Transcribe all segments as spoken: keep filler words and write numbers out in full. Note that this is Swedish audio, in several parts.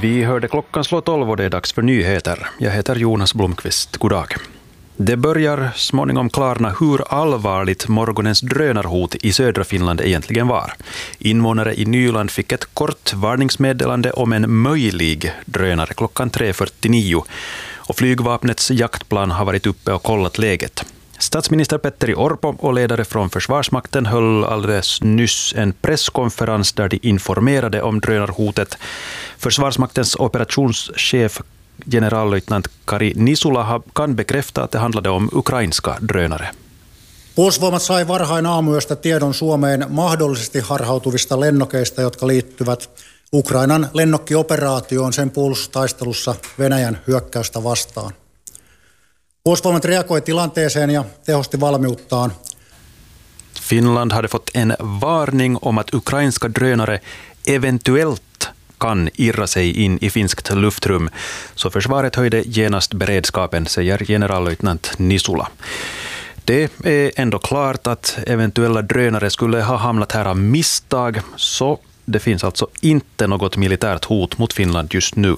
Vi hörde klockan slå tolv och det är dags för nyheter. Jag heter Jonas Blomqvist. God dag. Det börjar småningom klarna hur allvarligt morgonens drönarhot i södra Finland egentligen var. Invånare i Nyland fick ett kort varningsmeddelande om en möjlig drönare klockan tre fyrtionio. Och flygvapnets jaktplan har varit uppe och kollat läget. Statsminister Petteri Orpo och ledare från Försvarsmakten höll alldeles nyss en presskonferens där de informerade om drönarhotet. Försvarsmaktens operationschef generallöjtnant Kari Nisula kan bekräfta att det handlade om ukrainska drönare. Puolustusvoimat sai varhain aamuyöstä tiedon Suomeen mahdollisesti harhautuvista lennokeista, jotka liittyvät Ukrainan lennokkioperaatioon sen puolustustaistelussa Venäjän hyökkäystä vastaan. Puolustusvoimat reagoi tilanteeseen ja tehosti valmiuttaan. Finland hade fått en varning om att ukrainska drönare eventuellt kan irra sig in i finskt luftrum, så försvaret höjde genast beredskapen, säger generallöjtnant Nisula. Det är ändå klart att eventuella drönare skulle ha hamnat här av misstag, så det finns alltså inte något militärt hot mot Finland just nu.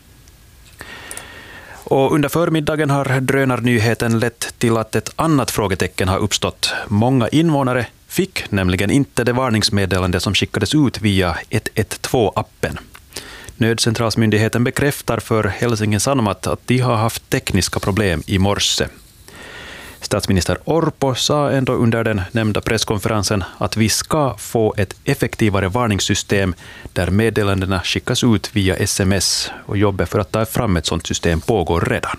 Och under förmiddagen har drönarnyheten lett till att ett annat frågetecken har uppstått. Många invånare fick nämligen inte det varningsmeddelande som skickades ut via ett ett två-appen. Nödcentralsmyndigheten bekräftar för Helsingin Sanomat att de har haft tekniska problem i morse. Statsminister Orpo sa ändå under den nämnda presskonferensen att vi ska få ett effektivare varningssystem där meddelandena skickas ut via sms, och jobbet för att ta fram ett sådant system pågår redan.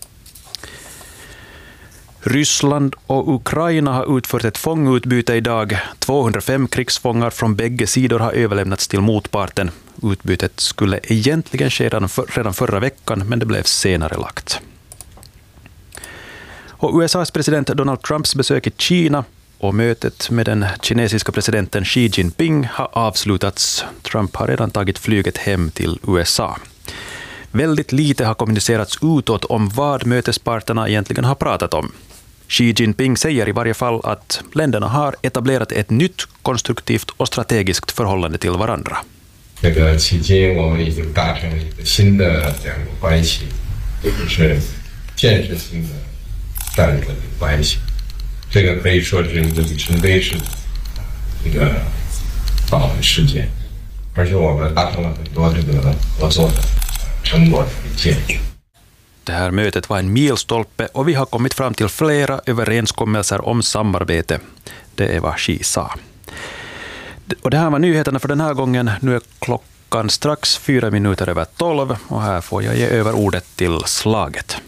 Ryssland och Ukraina har utfört ett fångutbyte idag. tvåhundrafem krigsfångar från bägge sidor har överlämnats till motparten. Utbytet skulle egentligen ske redan, för, redan förra veckan, men det blev senare lagt. Och U S A:s president Donald Trumps besök i Kina och mötet med den kinesiska presidenten Xi Jinping har avslutats. Trump har redan tagit flyget hem till U S A. Väldigt lite har kommunicerats utåt om vad mötesparterna egentligen har pratat om. Xi Jinping säger i varje fall att länderna har etablerat ett nytt, konstruktivt och strategiskt förhållande till varandra. 这个期间我们已经达成了一个新的两个关系，就是建设性的战略关系，这个可以说是一个里程碑式的一个访问事件，而且我们达成了很多这个合作的成果的建议。 Det här mötet var en milstolpe och vi har kommit fram till flera överenskommelser om samarbete. Det är vad Xi sa. Och det här var nyheterna för den här gången. Nu är klockan strax fyra minuter över tolv och här får jag ge över ordet till slaget.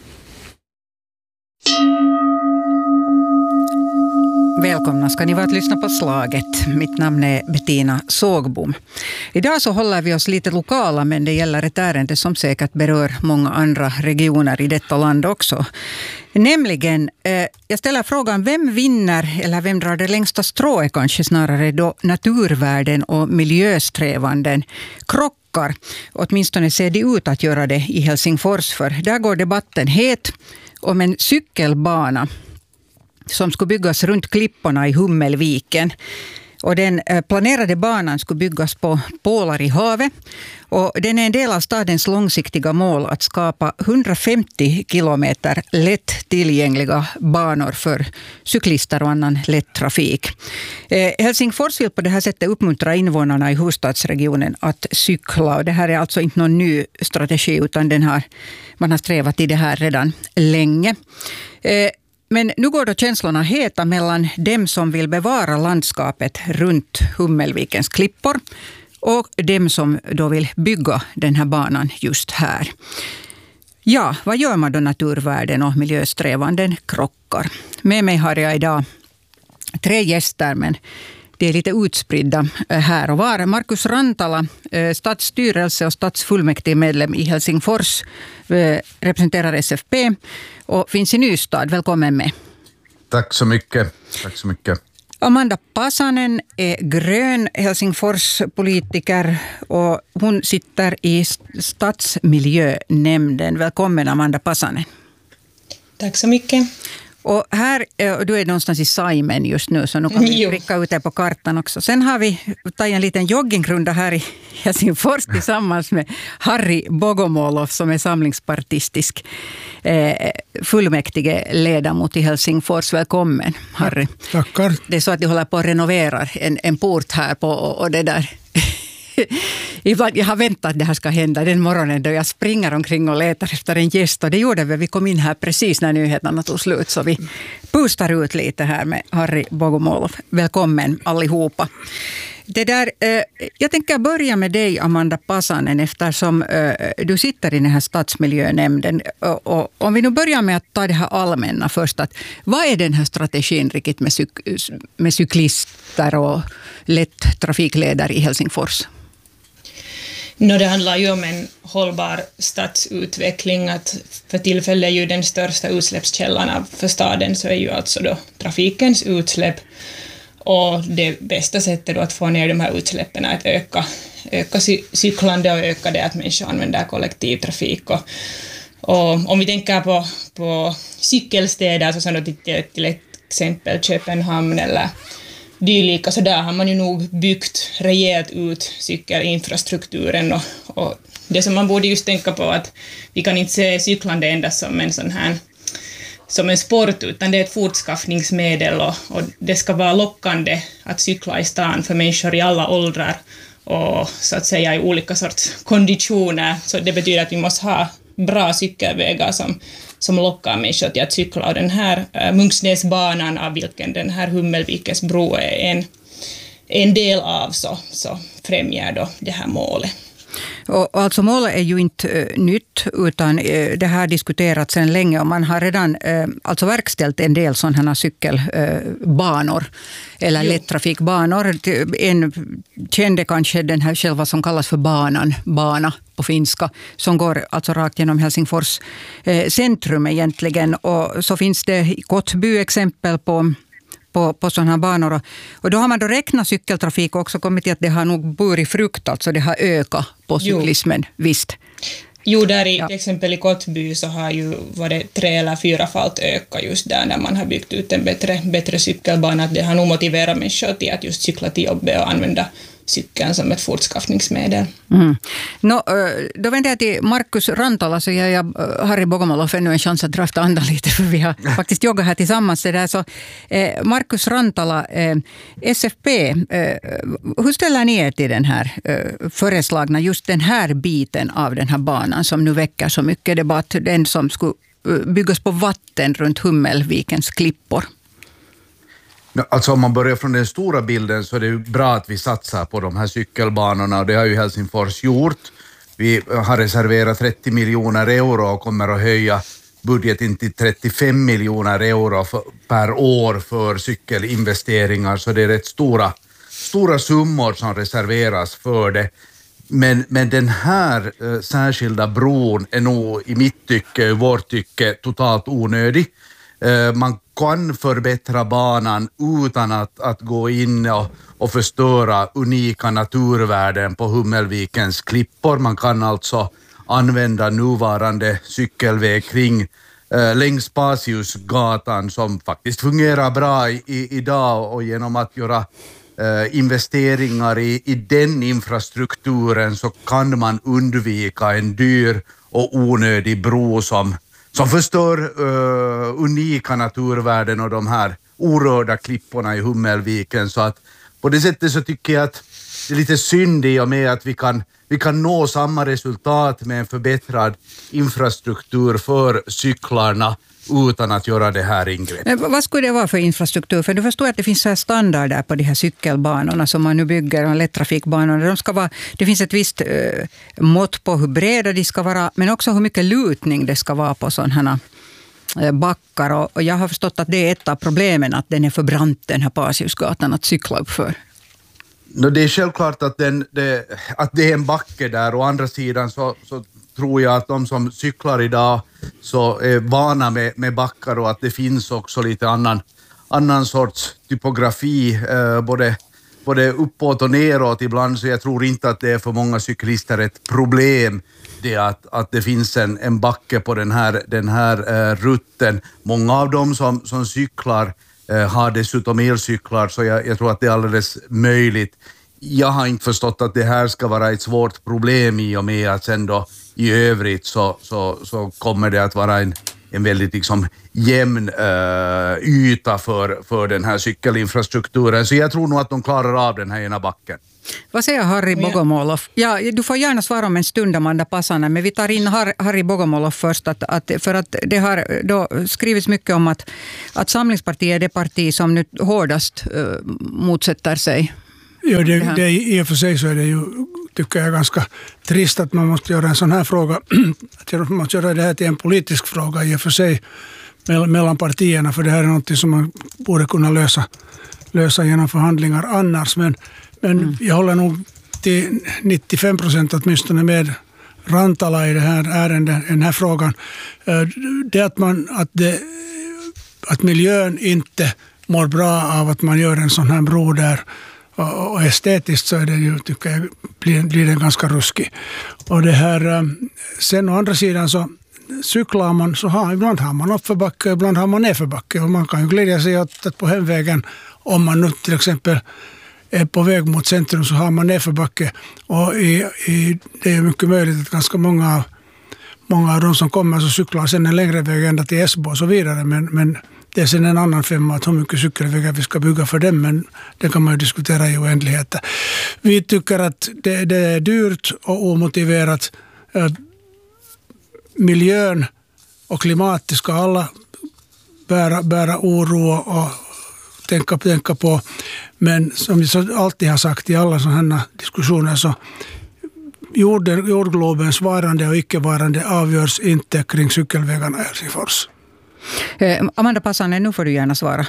Välkomna ska ni vara att lyssna på Slaget. Mitt namn är Bettina Sågbom. Idag så håller vi oss lite lokala, men det gäller ett ärende som säkert berör många andra regioner i detta land också. Nämligen, eh, jag ställer frågan, vem vinner eller vem drar det längsta strået kanske snarare då naturvärden och miljösträvanden krockar? Åtminstone ser det ut att göra det i Helsingfors, för där går debatten het om en cykelbana som skulle byggas runt klipporna i Hummelviken. Och den planerade banan skulle byggas på pålar i havet. Och den är en del av stadens långsiktiga mål att skapa hundrafemtio kilometer lätt tillgängliga banor för cyklister och annan lätt trafik. Eh, Helsingfors vill på det här sättet uppmuntra invånarna i huvudstadsregionen att cykla. Och det här är alltså inte någon ny strategi, utan den har, man har strävat i det här redan länge. Eh, Men nu går då känslorna heta mellan dem som vill bevara landskapet runt Hummelvikens klippor och dem som då vill bygga den här banan just här. Ja, vad gör man då naturvärden och miljösträvanden krockar? Med mig har jag idag tre gäster, men de är lite utspridda här och var. Markus Rantala, stadsstyrelse och stadsfullmäktigemedlem i Helsingfors, representerar S F P och finns i Nystad. Välkommen med. Tack så mycket. Tack så mycket. Amanda Pasanen är grön Helsingfors-politiker och hon sitter i stadsmiljönämnden. Välkommen Amanda Pasanen. Tack så mycket. Och här, du är någonstans i Saimen just nu, så nu kan vi pricka ut det på kartan också. Sen har vi tagit en liten joggingrunda här i Helsingfors tillsammans med Harry Bogomolov som är samlingspartistisk eh, fullmäktige ledamot i Helsingfors. Välkommen, Harry. Tackar. Det är så att de håller på att renovera en, en port här på, och, och det där... Jag har väntat att det här ska hända den morgonen då jag springer omkring och letar efter en gäst. Och det gjorde vi. Vi kom in här precis när nyheterna tog slut. Så vi pustar ut lite här med Harry Bogomolov. Välkommen allihopa. Det där, eh, jag tänker börja med dig, Amanda Pasanen, eftersom eh, du sitter i den här stadsmiljönämnden. Och, och, om vi nu börjar med att ta det här allmänna först. Att, vad är den här strategin riktigt med, cyk- med cyklister och lätt trafikledare i Helsingfors? No, det handlar ju om en hållbar stadsutveckling. Att för tillfället är ju den största utsläppskällan för staden så är ju alltså då trafikens utsläpp. Och det bästa sättet då att få ner de här utsläppen är att öka, öka cyklande och öka det att människor använder kollektivtrafik. Och, och om vi tänker på, på cykelstäder så som då till, till exempel Köpenhamn eller dylika, så där har man ju nog byggt rejält ut cykelinfrastrukturen och, och det som man borde just tänka på att vi kan inte se cyklande endast som en sån här som en sport, utan det är ett fortskaffningsmedel och, och det ska vara lockande att cykla i stan för människor i alla åldrar och så att säga i olika sorts konditioner. Så det betyder att vi måste ha bra cykelvägar som, som lockar människor till att cykla. Och den här äh, Munksnäsbanan, av vilken den här Hummelvikens bro är en, en del av, så, så främjar då det här målet. Och alltså målet är ju inte uh, nytt, utan uh, det här diskuterats sedan länge och man har redan uh, alltså verkställt en del sådana cykelbanor uh, eller jo. lättrafikbanor. En kände kanske den här själva som kallas för banan, bana på finska, som går alltså rakt genom Helsingfors uh, centrum egentligen. Och så finns det i Kottby exempel på på, på sådana här banor. Och, och då har man då räknat cykeltrafik och också kommit till att det har nog burit frukt, alltså det har ökat på cyklismen, jo. visst. Jo, där i, ja. till exempel i Kottby så har ju varit tre eller fyra falt ökat just där när man har byggt ut en bättre, bättre cykelbana. Det har nog motiverat människor till att just cykla till jobbet och använda cykeln som ett fortskaffningsmedel. Mm. No, då vänder jag till Markus Rantala, så jag och Harry Bogomolov ännu en chans att drafta andan lite, för vi har faktiskt joggat här tillsammans. Det där. Så, eh, Markus Rantala, eh, S F P, eh, hur ställer ni er till den här eh, föreslagna, just den här biten av den här banan som nu väcker så mycket debatt, den som skulle byggas på vatten runt Hummelvikens klippor? Alltså om man börjar från den stora bilden så är det ju bra att vi satsar på de här cykelbanorna, och det har ju Helsingfors gjort. Vi har reserverat trettio miljoner euro och kommer att höja budgeten till trettiofem miljoner euro för, per år för cykelinvesteringar, så det är rätt stora, stora summor som reserveras för det. Men, men den här eh, särskilda bron är nog i mitt tycke, i vårt tycke, totalt onödig. Eh, man kan förbättra banan utan att, att gå in och, och förstöra unika naturvärden på Hummelvikens klippor. Man kan alltså använda nuvarande cykelväg kring eh, längs Pasiusgatan, som faktiskt fungerar bra i, i, idag, och genom att göra eh, investeringar i, i den infrastrukturen så kan man undvika en dyr och onödig bro som som förstör uh, unika naturvärden och de här orörda klipporna i Hummelviken. Så att på det sättet så tycker jag att det är lite synd i och med att vi kan, vi kan nå samma resultat med en förbättrad infrastruktur för cyklarna utan att göra det här ingreppet. Men vad skulle det vara för infrastruktur? För du förstår att det finns så här standarder på de här cykelbanorna som man nu bygger, och lättrafikbanorna. De ska vara, det finns ett visst eh, mått på hur breda de ska vara, men också hur mycket lutning det ska vara på sådana eh, backar. Och, och jag har förstått att det är ett av problemen, att den är för brant, den här Pasiusgatan, att cykla upp för. No, det är självklart att, den, det, att det är en backe där. Å andra sidan så, så tror jag att de som cyklar idag så är vana med, med backar, och att det finns också lite annan, annan sorts typografi, eh, både, både uppåt och neråt ibland, så jag tror inte att det är för många cyklister ett problem det att, att det finns en, en backe på den här, den här uh, rutten. Många av dem som, som cyklar uh, har dessutom elcyklar, så jag, jag tror att det är alldeles möjligt. Jag har inte förstått att det här ska vara ett svårt problem i och med att sen då i övrigt så, så, så kommer det att vara en, en väldigt liksom jämn uh, yta för, för den här cykelinfrastrukturen. Så jag tror nog att de klarar av den här ena backen. Vad säger Harry Bogomolov? Ja, du får gärna svara om en stund, Amanda Passanen, men vi tar in Har, Harry Bogomolov först. Att, att, för att det har då skrivits mycket om att, att Samlingspartiet är det parti som nu hårdast uh, motsätter sig. Ja, det, det, det, i och för sig så är det ju, tycker jag, ganska trist att man måste göra en sån här fråga. Att man måste göra det här till en politisk fråga i och för sig mellan partierna, för det här är något som man borde kunna lösa, lösa genom förhandlingar annars. Men, men mm. jag håller nog till nittiofem procent åtminstone med Rantala i det här ärendet, i den här frågan. Det att, man, att, det, att miljön inte mår bra av att man gör en sån här bro där, och estetiskt så är det ju, tycker jag, blir, blir det ganska ruskig. Och det här, sen å andra sidan så cyklar man, så har, ibland har man uppförbacke, ibland har man nedförbacke, och man kan ju glädja sig åt att på hemvägen, om man nu till exempel är på väg mot centrum, så har man nedförbacke, och i, i, det är mycket möjligt att ganska många, många av de som kommer så cyklar sen en längre väg ända till Esbo och så vidare, men, men det är sen en annan femma att hur mycket cykelvägar vi ska bygga för dem, men det kan man ju diskutera i oändligheter. Vi tycker att det, det är dyrt och omotiverat. Miljön och klimatet ska alla bära, bära oro och tänka, tänka på. Men som vi alltid har sagt i alla sådana här diskussioner, så jorden, jordglobens varande och icke-varande avgörs inte kring cykelvägarna i Helsingfors. Amanda Passanen, nu får du gärna svara.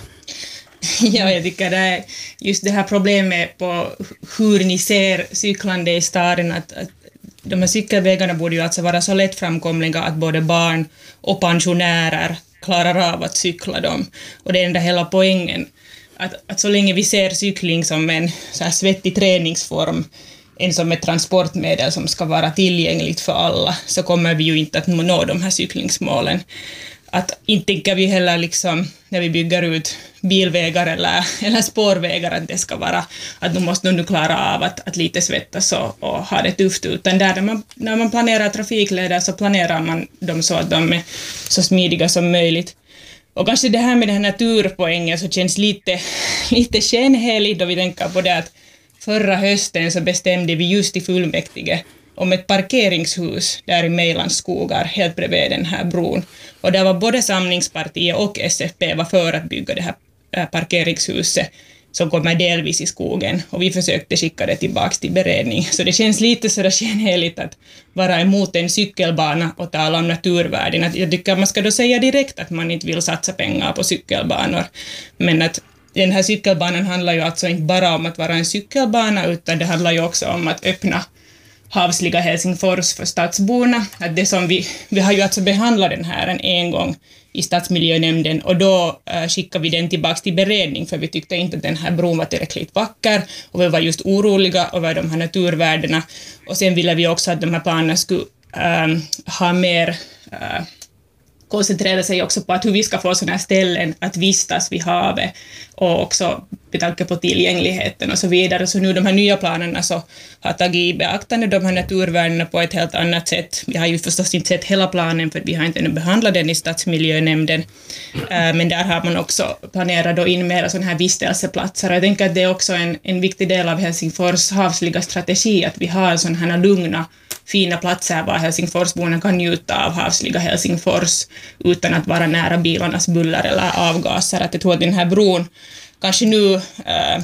Ja, jag tycker det är just det här problemet på hur ni ser cyklande i staden, att, att de här cykelvägarna borde ju alltså vara så lättframkomliga att både barn och pensionärer klarar av att cykla dem. Och det är enda hela poängen, att, att så länge vi ser cykling som en så här svettig träningsform, en som ett transportmedel som ska vara tillgängligt för alla, så kommer vi ju inte att nå de här cyklingsmålen. Att inte tänker vi heller liksom, när vi bygger ut bilvägar eller, eller spårvägar, att det ska vara att de måste nu klara av att, att lite svettas och, och ha det tufft, utan där när man, när man planerar trafikleder så planerar man dem så att de är så smidiga som möjligt. Och kanske det här med den här naturpoängen så känns lite, lite skenheligt då vi tänker på det att förra hösten så bestämde vi just i fullmäktige om ett parkeringshus där i Mejlands skogar helt bredvid den här bron. Och där var både Samlingspartiet och S F P var för att bygga det här parkeringshuset som kommer delvis i skogen. Och vi försökte skicka det tillbaka till beredning. Så det känns lite sådär skenheligt att vara emot en cykelbana och tala om naturvärden. Jag tycker att man ska då säga direkt att man inte vill satsa pengar på cykelbanor. Men att den här cykelbanan handlar ju alltså inte bara om att vara en cykelbana, utan det handlar ju också om att öppna havsliga Helsingfors för stadsborna. Att det som vi, vi har ju alltså behandlat den här en, en gång i stadsmiljönämnden, och då äh, skickade vi den tillbaka till beredning, för vi tyckte inte att den här bron var tillräckligt vacker, och vi var just oroliga över de här naturvärdena. Och sen ville vi också att de här planerna skulle äh, ha mer äh, koncentrera sig också på att hur vi ska få sådana här ställen att vistas vid havet, och också med tanke på tillgängligheten och så vidare. Så nu de här nya planerna så har tagit i beaktande de här naturvärdena på ett helt annat sätt. Vi har ju förstås inte sett hela planen, för vi har inte ännu behandlat den i stadsmiljönämnden. Men där har man också planerat då in mera sådana här vistelseplatser. Jag tänker att det är också en, en viktig del av Helsingfors havsliga strategi, att vi har sådana här lugna, fina platser var Helsingforsborna kan njuta av havsliga Helsingfors utan att vara nära bilarnas buller eller avgaser. Att jag tror att den här bron kanske nu äh,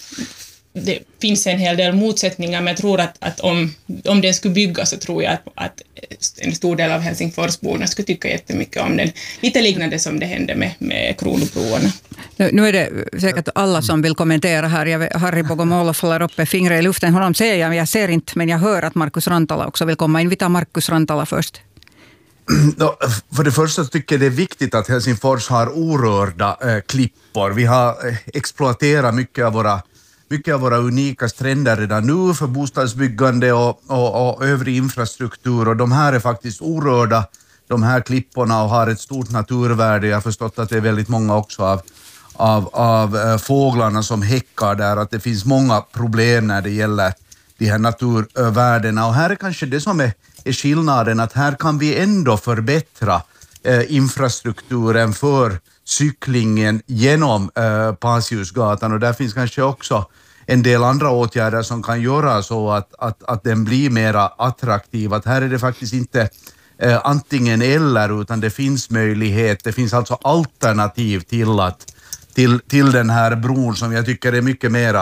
det finns en hel del motsättningar, men jag tror att, att om, om den skulle byggas så tror jag att, att en stor del av Helsingforsborna skulle tycka jättemycket om den. Lite liknande som det hände med, med Kronobroarna. Nu, nu är det säkert alla som vill kommentera här. Jag, Harry Bogomolov håller uppe fingrar i luften. Honom ser jag, jag ser inte, men jag hör att Markus Rantala också vill komma in. Vi tar Markus Rantala först. No, för det första tycker jag det är viktigt att Helsingfors har orörda eh, klippor. Vi har eh, exploaterat mycket av våra mycket av våra unika stränder redan nu för bostadsbyggande och, och, och övrig infrastruktur, och de här är faktiskt orörda, de här klipporna, och har ett stort naturvärde. Jag har förstått att det är väldigt många också av, av, av äh, fåglarna som häckar där, att det finns många problem när det gäller de här naturvärdena, och här är kanske det som är, är skillnaden, att här kan vi ändå förbättra eh, infrastrukturen för cyklingen genom eh, Pasiusgatan, och där finns kanske också en del andra åtgärder som kan göra så att, att, att den blir mera attraktiv. Att här är det faktiskt inte eh, antingen eller, utan det finns möjlighet, det finns alltså alternativ till att Till, till den här bron som jag tycker är mycket mera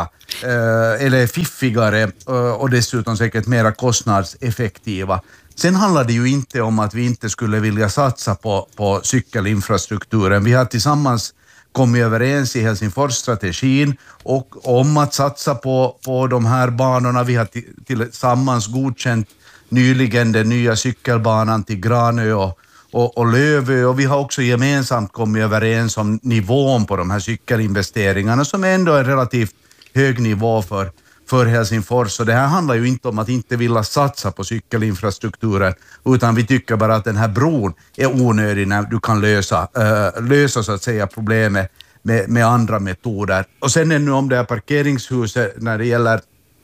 eh, eller fiffigare eh, och dessutom säkert mera kostnadseffektiva. Sen handlar det ju inte om att vi inte skulle vilja satsa på, på cykelinfrastrukturen. Vi har tillsammans kommit överens i Helsingfors-strategin och om att satsa på, på de här banorna. Vi har tillsammans godkänt nyligen den nya cykelbanan till Granö och Och, och Lövö, och vi har också gemensamt kommit överens om nivån på de här cykelinvesteringarna som är ändå en relativt hög nivå för, för Helsingfors. Så det här handlar ju inte om att inte vilja satsa på cykelinfrastrukturen, utan vi tycker bara att den här bron är onödig när du kan lösa, äh, lösa så att säga problemet med, med andra metoder. Och sen ännu om det här parkeringshuset när det gäller,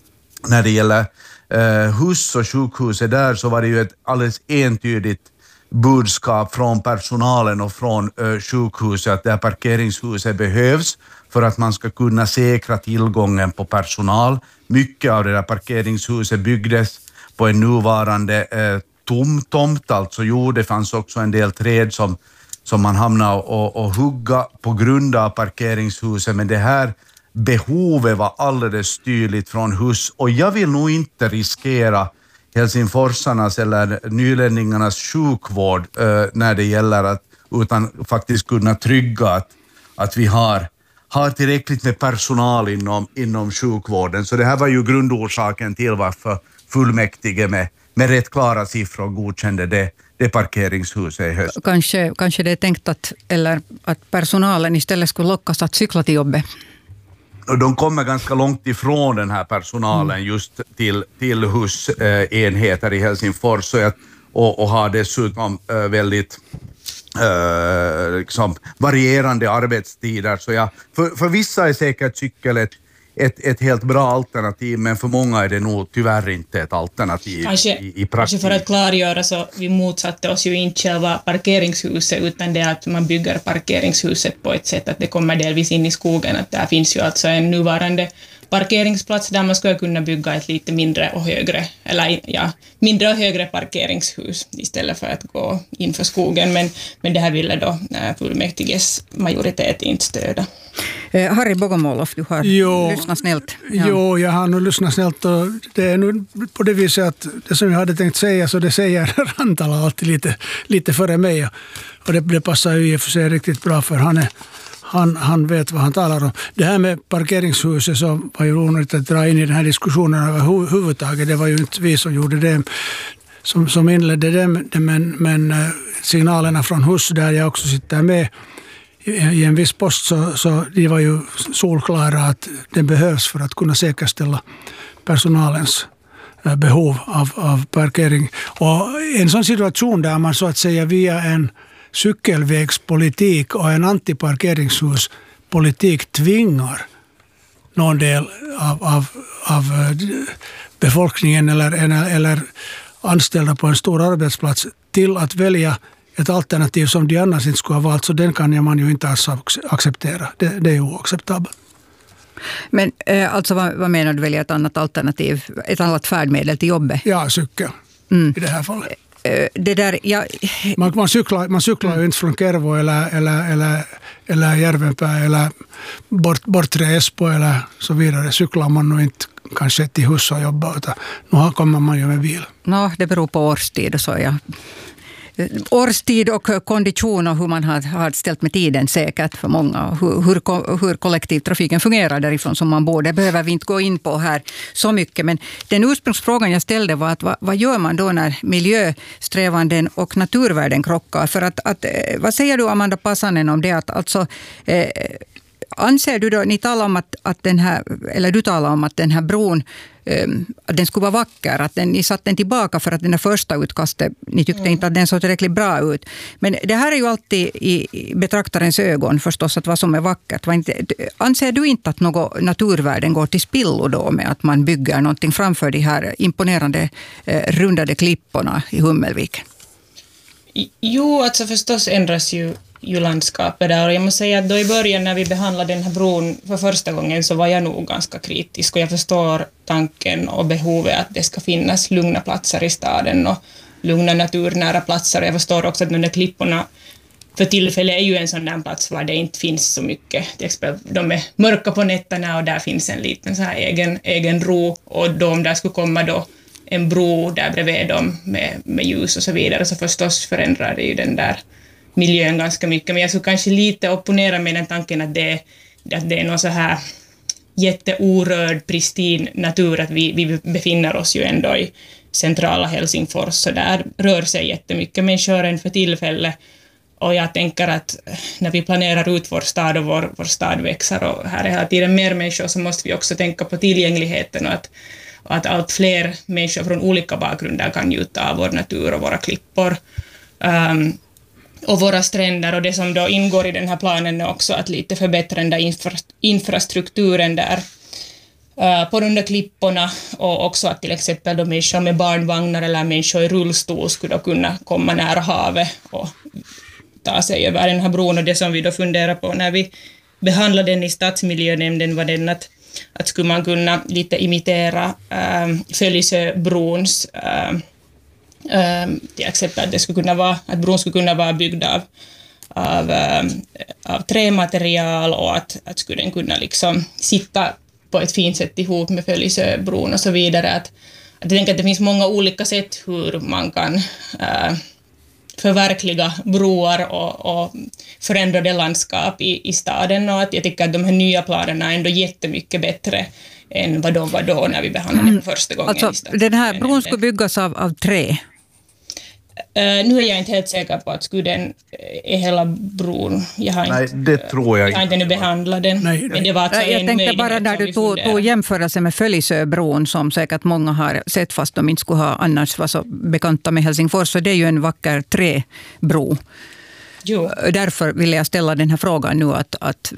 när det gäller äh, hus och sjukhuset där, så var det ju ett alldeles entydigt budskap från personalen och från uh, sjukhuset att det här parkeringshuset behövs för att man ska kunna säkra tillgången på personal. Mycket av det där parkeringshuset byggdes på en nuvarande uh, tom tomt, alltså jo, det fanns också en del träd som, som man hamnade och, och hugga på grund av parkeringshuset, men det här behovet var alldeles tydligt från hus, och jag vill nog inte riskera helsingforsarnas eller nylänningarnas sjukvård eh, när det gäller att, utan faktiskt kunna trygga att, att vi har, har tillräckligt med personal inom, inom sjukvården. Så det här var ju grundorsaken till varför fullmäktige med, med rätt klara siffror godkände det, det parkeringshuset i höst. Kanske, kanske det är tänkt att, eller att personalen istället skulle lockas att cykla till jobbet. Och de kommer ganska långt ifrån den här personalen just till, till husenheter i Helsingfors, så att, och, och har dessutom äh, väldigt äh, liksom varierande arbetstider. Så ja, för, för vissa är säkert cykel ett, ett, ett helt bra alternativ, men för många är det nog tyvärr inte ett alternativ kanske, i, i praktiken. Kanske för att klargöra, så vi motsatte oss ju inte själva parkeringshuset, utan det att man bygger parkeringshuset på ett sätt att det kommer delvis in i skogen. Att där finns ju alltså en nuvarande parkeringsplats där man skulle kunna bygga ett lite mindre och högre, eller ja, mindre och högre parkeringshus istället för att gå in för skogen. Men, men det här ville då fullmäktiges majoritet inte stöda. Eh, Harry Bogomoloff, du har jo, lyssnat snällt. Ja. Jo, jag har nog lyssnat snällt, och det är nu på det viset att det som jag hade tänkt säga, så det säger Rantala alltid lite, lite före mig, och det, det passar ju i och för sig riktigt bra, för han är Han, han vet vad han talar om. Det här med parkeringshuset, så var ju onödigt att dra in i den här diskussionen överhuvudtaget. Det var ju inte vi som gjorde det, som, som inledde det, men, men signalerna från hus där jag också sitter med i en viss post, så, så det var ju solklara att det behövs för att kunna säkerställa personalens behov av, av parkering. Och en sån situation där man så att säga via en cykelvägspolitik och en antiparkeringshuspolitik tvingar någon del av, av, av befolkningen eller, eller anställda på en stor arbetsplats till att välja ett alternativ som de annars inte skulle ha valt, så den kan man ju inte alls acceptera. Det, det är oacceptabelt. Men eh, alltså vad, vad menar du, välja ett annat alternativ, ett annat färdmedel till jobbet? Ja, cykel mm. i det här fallet. Det där, ja. man, man cyklar, man cyklar mm. ju inte från Kervo eller, eller, eller, eller Järvenpää eller bort, Bortre Espo eller så vidare. Cyklar man nog inte kanske till hus och jobba, utan nu kommer man ju med bil. No, det beror på årstid och så, ja. Årstid och kondition och hur man har, har ställt med tiden säkert för många. Hur, hur, hur kollektivtrafiken fungerar därifrån som man bor. Det behöver vi inte gå in på här så mycket. Men den ursprungsfrågan jag ställde var att vad, vad gör man då när miljösträvanden och naturvärden krockar? För att, att, vad säger du, Amanda Passanen, om det att alltså... Eh, anser du då, ni talar om att, att den här, eller du talar om att den här bron, att den skulle vara vacker, att den, ni satt den tillbaka för att den här första utkastet, ni tyckte mm. inte att den såg tillräckligt bra ut. Men det här är ju alltid i betraktarens ögon förstås, att vad som är vackert. Anser du inte att något naturvärden går till spillo då med att man bygger någonting framför de här imponerande eh, rundade klipporna i Hummelviken? Jo, alltså förstås ändras ju, ju landskapet där, och jag måste säga att då i början när vi behandlade den här bron för första gången så var jag nog ganska kritisk, och jag förstår tanken och behovet att det ska finnas lugna platser i staden och lugna naturnära platser. Jag förstår också att de där klipporna för tillfället är ju en sån där plats var det inte finns så mycket. Till exempel, de är mörka på nätterna och där finns en liten så här egen, egen ro, och då om där skulle komma då en bro där bredvid dem med, med ljus och så vidare, så förstås förändrar det ju den där miljön ganska mycket. Men jag skulle kanske lite opponera med den tanken att det, att det är någon så här jätteorörd, pristin natur, att vi, vi befinner oss ju ändå i centrala Helsingfors, så där rör sig jättemycket människor än för tillfället. Och jag tänker att när vi planerar ut vår stad och vår, vår stad växer och här är hela tiden mer människor, så måste vi också tänka på tillgängligheten och att och att allt fler människor från olika bakgrunder kan njuta av vår natur och våra klippor um, och våra stränder. Och det som då ingår i den här planen är också att lite förbättra den där infra, infrastrukturen där uh, på de där klipporna, och också att till exempel de människor med barnvagnar eller människor i rullstol skulle då kunna komma nära havet och ta sig över den här bron. Och det som vi då funderar på när vi behandlade den i stadsmiljönämnden var den att att skulle man kunna lite imitera äh, Följesöbrons äh, äh, till exempel att det skulle kunna vara att bron skulle kunna vara byggd av av, äh, av trämaterial, och att, att skulle den kunna liksom sitta på ett fint sätt ihop med Följesöbron och så vidare. Att, att jag tänker att det finns många olika sätt hur man kan äh, förverkliga broar och, och förändrade landskap i, i staden, och att jag tycker att de här nya planerna är ändå jättemycket bättre än vad de var då när vi behandlade den första gången. Alltså, den här bron skulle byggas av, av trä? Uh, nu är jag inte helt säker på att skulle den är hela bron. Jag har Nej, inte, det tror jag, jag har inte inte behandlat den. Nej, men det var alltså jag en tänkte bara när du tog, tog jämförelse med Följesöbron, som säkert många har sett fast de inte skulle ha annars var så bekanta med Helsingfors, så det är ju en vacker träbro. Jo. Därför vill jag ställa den här frågan nu, att, att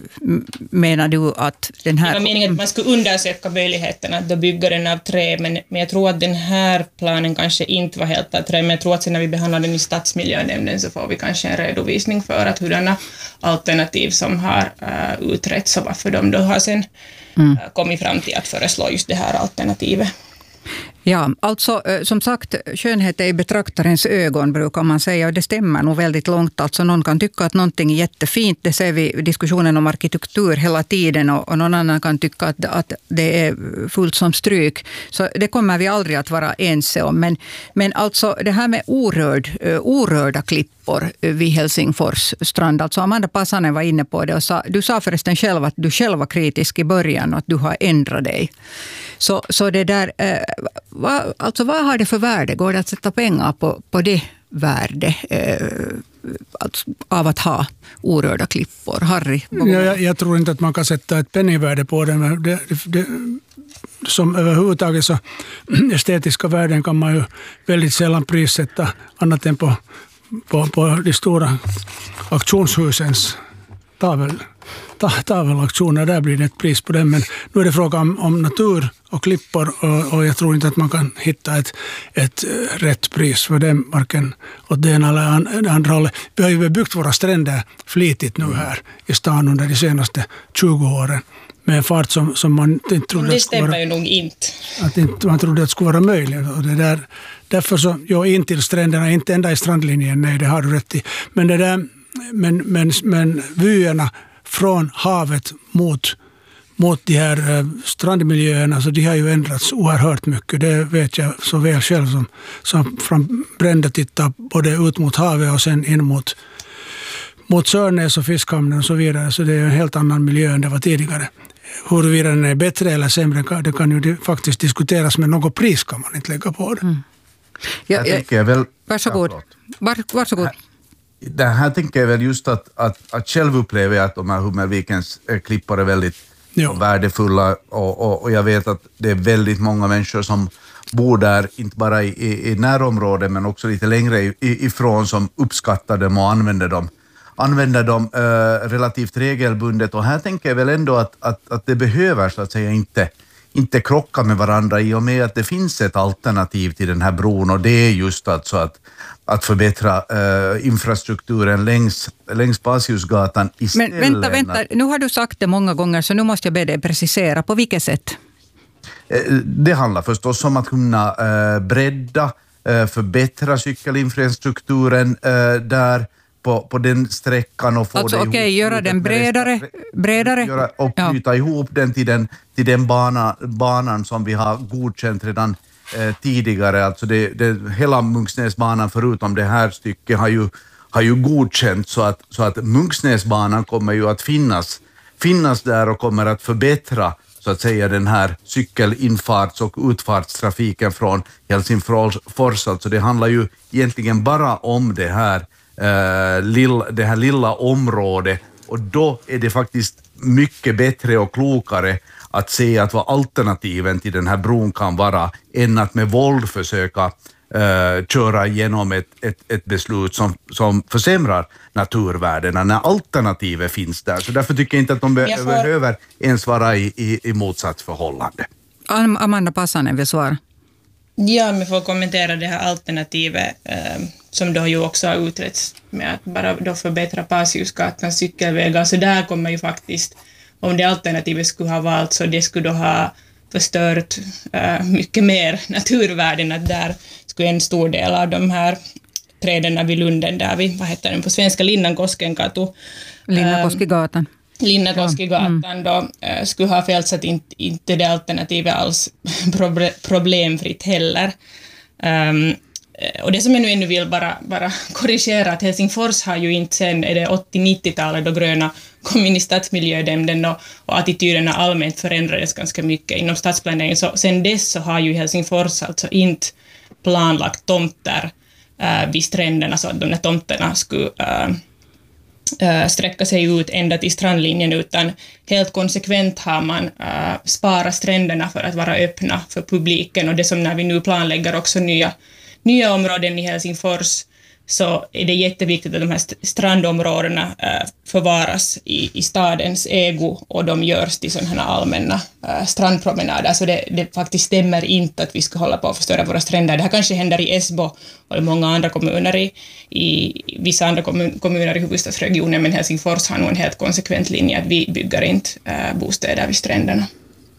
menar du att den här... Det var meningen att man skulle undersöka möjligheten att då bygga den av trä, men, men jag tror att den här planen kanske inte var helt av trä, men jag tror att sen när vi behandlar den i stadsmiljönämnden så får vi kanske en redovisning för att hurdana alternativ som har uh, utretts och varför de då har sen mm. uh, kommit fram till att föreslå just det här alternativet. Ja, alltså som sagt, skönhet är i betraktarens ögon brukar man säga, och det stämmer nog väldigt långt. Alltså någon kan tycka att någonting är jättefint, det ser vi i diskussionen om arkitektur hela tiden, och, och någon annan kan tycka att, att det är fullt som stryk. Så det kommer vi aldrig att vara ense om. Men, men alltså det här med orörd, orörda klippor vid Helsingfors strand, alltså Amanda Passanen var inne på det och sa, du sa förresten själv att du själv var kritisk i början och att du har ändrat dig. Så, så det där, eh, vad, alltså vad har det för värde? Går det att sätta pengar på, på det värde eh, alltså, av att ha orörda klippor? Harry? Ja, jag, jag tror inte att man kan sätta ett penningvärde på det, men det, det, det, som överhuvudtaget så estetiska värden kan man ju väldigt sällan prissätta annat än på, på, på de stora auktionshusens tavel. tavelaktioner, där blir det ett pris på den, men nu är det fråga om, om natur och klippor, och, och jag tror inte att man kan hitta ett, ett rätt pris för det, varken åt det ena eller det andra hållet. Vi har ju byggt våra stränder flitigt nu här i stan under de senaste tjugo åren med en fart som, som man inte trodde det stämmer vara, ju nog inte. Att inte man trodde att det skulle vara möjligt. Och det där, därför så, ja, in till stränderna, inte ända i strandlinjen, nej, det har du rätt i. Men det där, men, men, men vyerna från havet mot, mot de här eh, strandmiljöerna, så de har ju ändrats oerhört mycket. Det vet jag så väl själv som, som från Brände tittar både ut mot havet och sen in mot, mot Sörnäs och Fiskhamnen och så vidare. Så det är en helt annan miljö än det var tidigare. Huruvida den är bättre eller sämre, det kan ju faktiskt diskuteras, men något pris kan man inte lägga på det. Mm. Ja, jag, jag väl, varsågod. Ja, Var, varsågod. det här tänker jag väl just att, att, att själv upplever jag att de här Hummelvikens klippor är väldigt jo. värdefulla och, och, och jag vet att det är väldigt många människor som bor där, inte bara i, i, i närområdet men också lite längre ifrån som uppskattar dem och använder dem, använder dem äh, relativt regelbundet. Och här tänker jag väl ändå att, att, att det behöver så att säga inte, inte krocka med varandra i och med att det finns ett alternativ till den här bron och det är just alltså att, att förbättra äh, infrastrukturen längs, längs Pasiusgatan istället. Men vänta, vänta, nu har du sagt det många gånger så nu måste jag be dig precisera. På vilket sätt? Det handlar förstås om att kunna äh, bredda, äh, förbättra cykelinfrastrukturen äh, där på, på den sträckan och få alltså, det okej, okay, göra den bredare, bredare. Göra, och knyta ja. ihop den till den, till den bana, banan som vi har godkänt redan äh, tidigare. Alltså det, det, hela Munksnäsbanan förutom det här stycket har ju, har ju godkänt så att, så att Munksnäsbanan kommer ju att finnas, finnas där och kommer att förbättra så att säga den här cykelinfarts- och utfartstrafiken från Helsingfors. Alltså det handlar ju egentligen bara om det här, eh, lill, det här lilla området och då är det faktiskt mycket bättre och klokare att se att vad alternativen till den här bron kan vara än att med våld försöka Uh, köra igenom ett, ett, ett beslut som, som försämrar naturvärdena när alternativet finns där. Så därför tycker jag inte att de be- får... behöver ens vara i, i, i motsatsförhållande. Amanda Passanen vill svara. Ja, men får kommentera det här alternativet eh, som då ju också har utretts med att bara då förbättra Pasiusgatans cykelvägar. Så där kommer ju faktiskt, om det alternativet skulle ha valt så det skulle då ha förstört äh, mycket mer naturvärden att där skulle en stor del av de här träden vid Lunden där vi, vad heter den på svenska, Linnankoskenkatu Linnakoskigatan äh, Linnakoskigatan ja. mm. då äh, skulle ha fällts att inte, inte det alternativet alls problemfritt heller. Um, och det som jag nu ännu vill bara, bara korrigera att Helsingfors har ju inte sen är det åttio-nittiotalet då gröna kom in i stadsmiljönämnden och, och attityderna allmänt förändrades ganska mycket inom stadsplaneringen. Så sen dess så har ju Helsingfors alltså inte planlagt tomter äh, vid stränderna så att de här tomterna skulle äh, äh, sträcka sig ut ända till strandlinjen utan helt konsekvent har man äh, sparat stränderna för att vara öppna för publiken och det som när vi nu planlägger också nya nya områden i Helsingfors så är det jätteviktigt att de här strandområdena äh, förvaras i, i stadens ägo och de görs till sådana här allmänna äh, strandpromenader. Så det, det faktiskt stämmer inte att vi ska hålla på att förstöra våra stränder. Det här kanske händer i Esbo och i många andra kommuner, i, i vissa andra kommun, kommuner i huvudstadsregionen, men Helsingfors har nog en helt konsekvent linje att vi bygger inte äh, bostäder vid stränderna.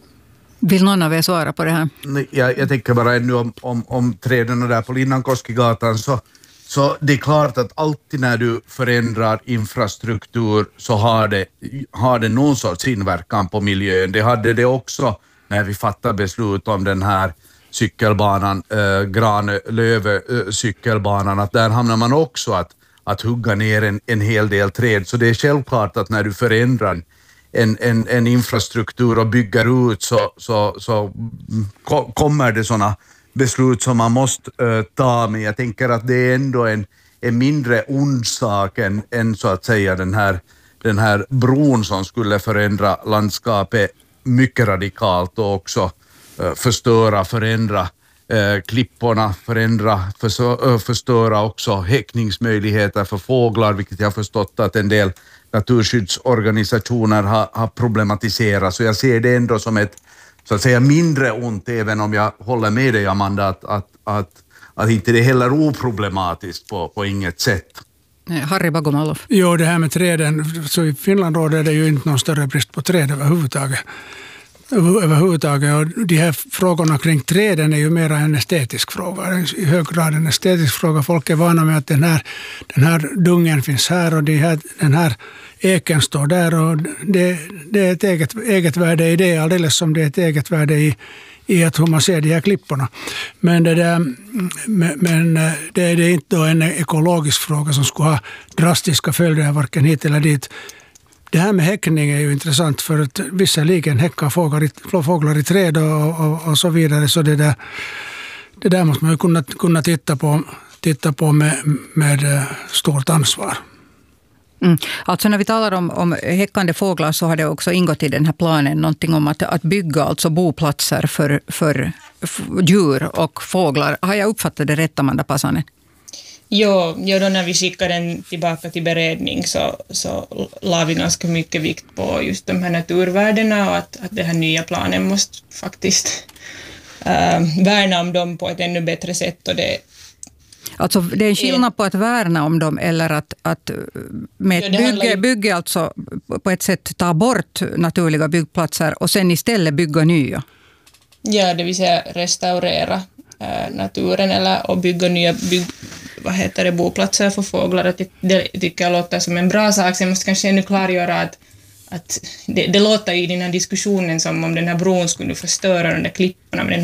Vill någon av er svara på det här? Jag, jag tänker bara ännu om, om, om träden där på Linnankoskigatan så, så det är klart att alltid när du förändrar infrastruktur så har det, har det någon sorts inverkan på miljön. Det hade det också när vi fattade beslut om den här cykelbanan, äh, Granlöve äh, cykelbanan, att där hamnar man också att, att hugga ner en, en hel del träd. Så det är självklart att när du förändrar En, en, en infrastruktur och bygger ut så, så, så ko, kommer det sådana beslut som man måste uh, ta, men jag tänker att det är ändå en, en mindre ond sak än, än så att säga den här, den här bron som skulle förändra landskapet mycket radikalt och också uh, förstöra, förändra uh, klipporna, förändra, förs, uh, förstöra också häckningsmöjligheter för fåglar, vilket jag har förstått att en del naturskyddsorganisationer har, har problematiserat, så jag ser det ändå som ett så att säga mindre ont, även om jag håller med dig Amanda att, att, att, att inte det är heller oproblematiskt på, på inget sätt. Harry Bagomaloff. Jo, det här med träden, så i Finland råder det ju inte någon större brist på träd överhuvudtaget. överhuvudtaget. Och de här frågorna kring träden är ju mer en estetisk fråga. I hög grad en estetisk fråga. Folk är vana med att den här, den här dungen finns här och de här, den här eken står där. Och det, det är ett eget, eget värde i det, alldeles som det är ett eget värde i, i att hur man ser de här klipporna. Men det, där, men det är det inte då en ekologisk fråga som skulle ha drastiska följder varken hit eller dit. Det här med häckning är ju intressant, för att visserligen häckar fåglar i, fåglar i träd och, och, och så vidare, så det där, det där måste man ju kunna, kunna titta på. titta på med, med stort ansvar. Mm. Alltså när vi talar om, om häckande fåglar så har det också ingått i den här planen någonting om att, att bygga alltså boplatser för, för djur och fåglar. Har jag uppfattat det rätt, Amanda Pasanen? Jo, jo, då när vi skickade den tillbaka till beredning så, så la vi ganska mycket vikt på just de här naturvärdena och att, att den här nya planen måste faktiskt äh, värna om dem på ett ännu bättre sätt. Och det, alltså det är en skillnad på att värna om dem eller att, att med ett ja, bygge, ju... bygge alltså på ett sätt ta bort naturliga byggplatser och sen istället bygga nya. Ja, det vill säga restaurera äh, naturen eller och bygga nya bygg, vad heter det, boplatser för fåglar. Att det tycker jag låter som en bra sak. Sen måste kanske ännu klargöra att, att det, det låter i den här diskussionen som om den här bron skulle förstöra de där klipporna, men den